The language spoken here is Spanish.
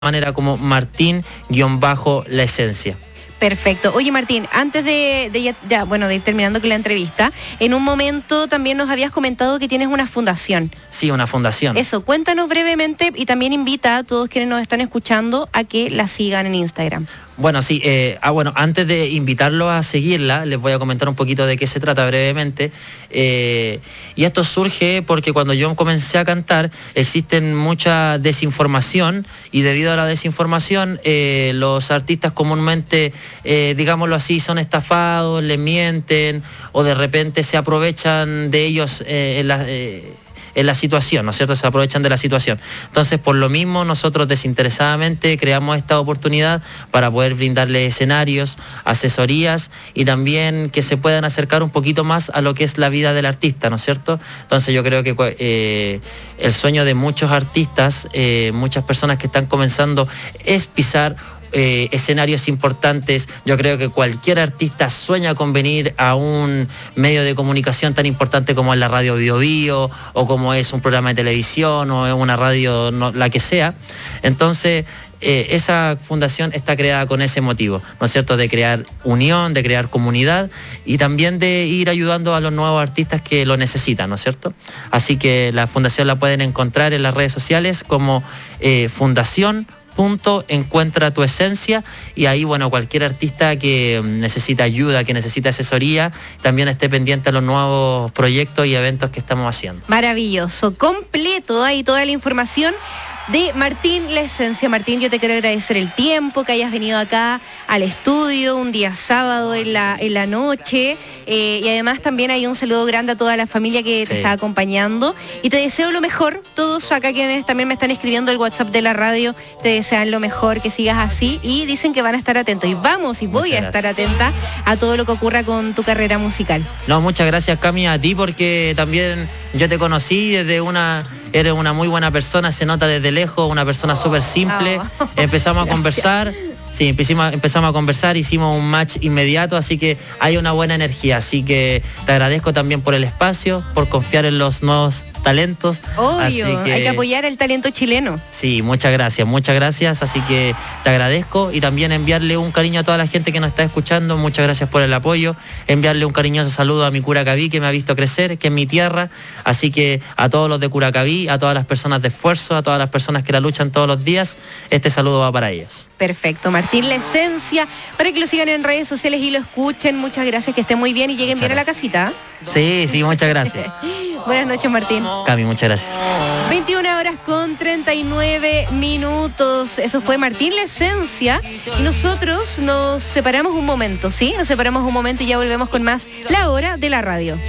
manera como Martín-La Esencia. Perfecto. Oye, Martín, antes de ir terminando con la entrevista, en un momento también nos habías comentado que tienes una fundación. Sí, una fundación. Eso, cuéntanos brevemente y también invita a todos quienes nos están escuchando a que la sigan en Instagram. Bueno, sí, antes de invitarlos a seguirla, les voy a comentar un poquito de qué se trata brevemente. Y esto surge porque cuando yo comencé a cantar, existen mucha desinformación y debido a la desinformación, los artistas comúnmente, digámoslo así, son estafados, les mienten o de repente se aprovechan de ellos en la situación, ¿no es cierto? Se aprovechan de la situación. Entonces, por lo mismo, nosotros desinteresadamente creamos esta oportunidad para poder brindarles escenarios, asesorías y también que se puedan acercar un poquito más a lo que es la vida del artista, ¿no es cierto? Entonces, yo creo que el sueño de muchos artistas, muchas personas que están comenzando, es pisar escenarios importantes. Yo creo que cualquier artista sueña con venir a un medio de comunicación tan importante como es la radio Bio Bio o como es un programa de televisión o es una radio, la que sea. Entonces, esa fundación está creada con ese motivo, ¿no es cierto?, de crear unión, de crear comunidad y también de ir ayudando a los nuevos artistas que lo necesitan, ¿no es cierto? Así que la fundación la pueden encontrar en las redes sociales como Encuentra tu Esencia, y ahí, bueno, cualquier artista que necesita ayuda, que necesita asesoría, también esté pendiente a los nuevos proyectos y eventos que estamos haciendo. Maravilloso, completo, ahí toda la información de Martín-La Esencia. Martín, yo te quiero agradecer el tiempo que hayas venido acá al estudio un día sábado en la noche, y además también hay un saludo grande a toda la familia que te está acompañando y te deseo lo mejor. Todos acá quienes también me están escribiendo el WhatsApp de la radio te desean lo mejor, que sigas así y dicen que van a estar atentos y voy a estar atenta a todo lo que ocurra con tu carrera musical. No, muchas gracias, Cami, a ti, porque también yo te conocí eres una muy buena persona, se nota desde lejos, una persona súper simple. Empezamos a conversar. Sí, empezamos a conversar, hicimos un match inmediato, así que hay una buena energía. Así que te agradezco también por el espacio, por confiar en los nuevos talentos. Obvio, hay que apoyar el talento chileno. Sí, muchas gracias. Así que te agradezco y también enviarle un cariño a toda la gente que nos está escuchando. Muchas gracias por el apoyo. Enviarle un cariñoso saludo a mi Curacaví, que me ha visto crecer, que es mi tierra. Así que a todos los de Curacaví, a todas las personas de esfuerzo, a todas las personas que la luchan todos los días, este saludo va para ellos. Perfecto, Martín-La Esencia, para que lo sigan en redes sociales y lo escuchen. Muchas gracias, que estén muy bien y lleguen bien a la casita. Sí, muchas gracias. Buenas noches, Martín. Cami, muchas gracias. 21:39. Eso fue Martín-La Esencia. Y nosotros nos separamos un momento, ¿sí? Nos separamos un momento y ya volvemos con más La Hora de la Radio.